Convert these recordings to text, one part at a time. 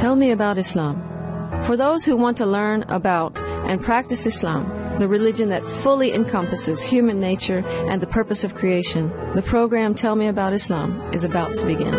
Tell me about Islam. For those who want to learn about and practice Islam, the religion that fully encompasses human nature and the purpose of creation, the program Tell Me About Islam is about to begin.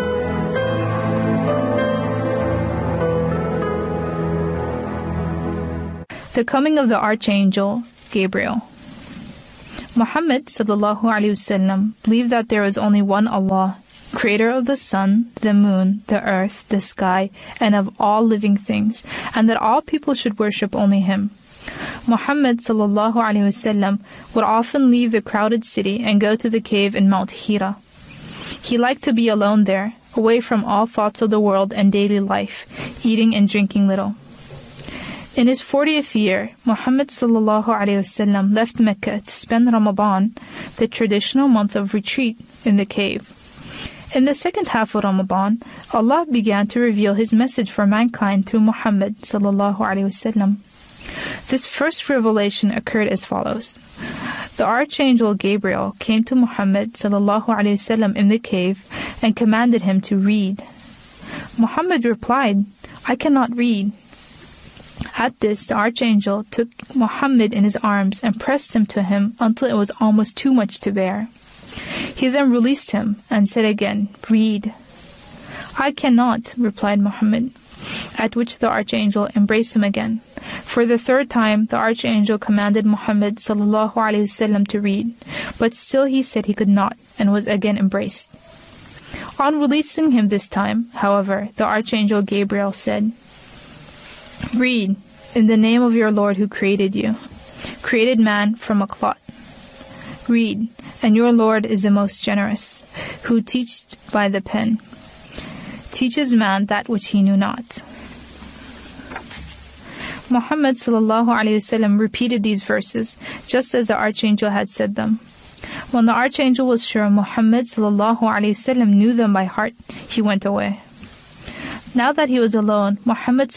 The coming of the Archangel Gabriel. Muhammad ﷺ believed that there is only one Allah, creator of the sun, the moon, the earth, the sky, and of all living things, and that all people should worship only Him. Muhammad ﷺ would often leave the crowded city and go to the cave in Mount Hira. He liked to be alone there, away from all thoughts of the world and daily life, eating and drinking little. In his 40th year, Muhammad ﷺ left Mecca to spend Ramadan, the traditional month of retreat, in the cave. In the second half of Ramadan, Allah began to reveal His message for mankind through Muhammad ﷺ. This first revelation occurred as follows. The Archangel Gabriel came to Muhammad ﷺ in the cave and commanded him to read. Muhammad replied, "I cannot read." At this, the Archangel took Muhammad in his arms and pressed him to him until it was almost too much to bear. He then released him and said again, "Read." "I cannot," replied Muhammad, at which the Archangel embraced him again. For the third time, the Archangel commanded Muhammad ﷺ to read, but still he said he could not and was again embraced. On releasing him this time, however, the Archangel Gabriel said, "Read, in the name of your Lord who created you, created man from a clot. Read, and your Lord is the most generous, who teaches by the pen, teaches man that which he knew not." Muhammad ﷺ repeated these verses, just as the Archangel had said them. When the Archangel was sure Muhammad ﷺ knew them by heart, he went away. Now that he was alone, Muhammad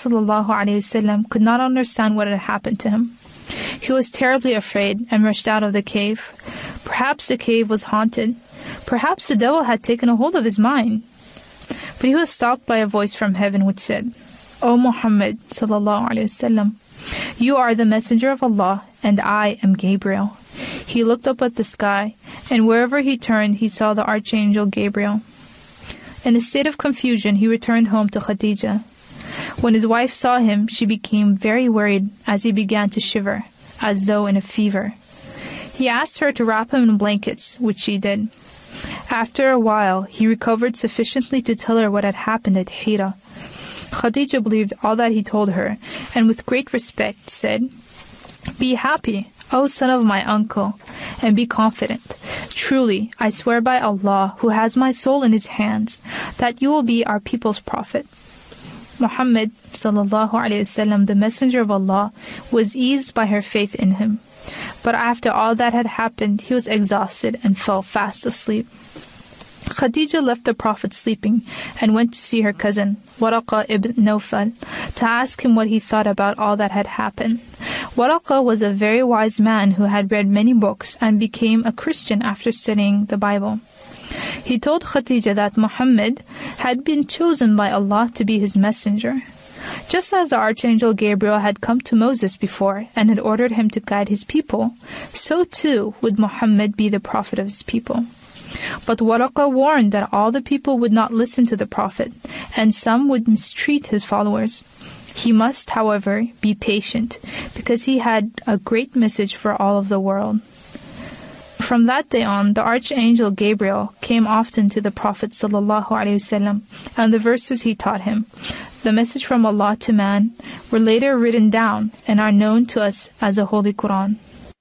ﷺ could not understand what had happened to him. He was terribly afraid and rushed out of the cave. Perhaps the cave was haunted. Perhaps the devil had taken a hold of his mind. But he was stopped by a voice from heaven which said, "O Muhammad ﷺ, you are the messenger of Allah, and I am Gabriel." He looked up at the sky, and wherever he turned, he saw the Archangel Gabriel. In a state of confusion, he returned home to Khadija. When his wife saw him, she became very worried as he began to shiver, as though in a fever. He asked her to wrap him in blankets, which she did. After a while, he recovered sufficiently to tell her what had happened at Hira. Khadija believed all that he told her, and with great respect said, "Be happy, O son of my uncle, and be confident. Truly, I swear by Allah, who has my soul in His hands, that you will be our people's prophet." Muhammad ﷺ, the messenger of Allah, was eased by her faith in him. But after all that had happened, he was exhausted and fell fast asleep. Khadija left the Prophet sleeping and went to see her cousin, Waraqa ibn Nawfal, to ask him what he thought about all that had happened. Waraqa was a very wise man who had read many books and became a Christian after studying the Bible. He told Khadija that Muhammad had been chosen by Allah to be his messenger. Just as the Archangel Gabriel had come to Moses before and had ordered him to guide his people, so too would Muhammad be the prophet of his people. But Waraqa warned that all the people would not listen to the Prophet, and some would mistreat his followers. He must, however, be patient, because he had a great message for all of the world. From that day on, the Archangel Gabriel came often to the Prophet ﷺ, and the verses he taught him, the message from Allah to man, were later written down and are known to us as the Holy Quran.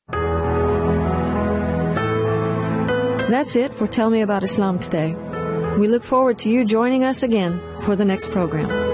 That's it for Tell Me About Islam today. We look forward to you joining us again for the next program.